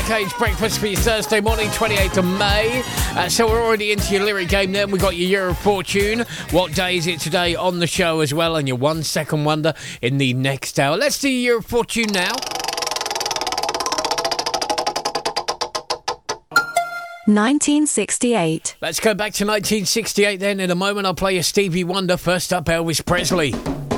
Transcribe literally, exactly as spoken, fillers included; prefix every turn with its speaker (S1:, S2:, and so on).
S1: Cage breakfast for your Thursday morning, twenty-eighth of May. Uh, so we're already into your lyric game then. We've got your Year of Fortune. What day is it today on the show as well? And your one second wonder in the next hour. Let's do your Year of Fortune now.
S2: nineteen sixty-eight.
S1: Let's go back to nineteen sixty-eight then. In a moment, I'll play you Stevie Wonder. First up, Elvis Presley.